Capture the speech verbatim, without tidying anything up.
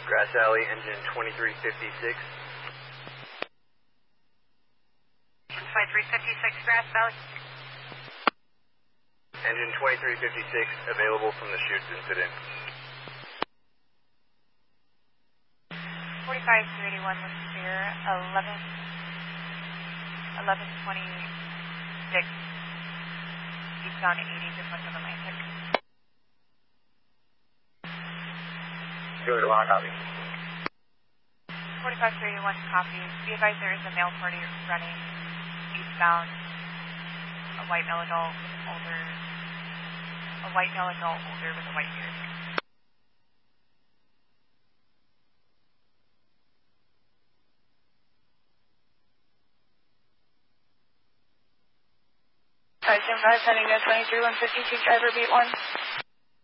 Grass Valley, engine twenty-three fifty-six. twenty-three fifty-six, Grass Valley. Engine twenty-three fifty-six, available from the chutes incident. forty-five two eighty-one was clear, eleven, eleven twenty-six, eastbound eighty, just west of Atlantic. Good, one copy. forty-five two eighty-one, copy. Be advised there is a male party running eastbound, a white male adult with an older, a white male adult older with a white beard. five ten five, heading to twenty-three one fifty-two, driver beat one.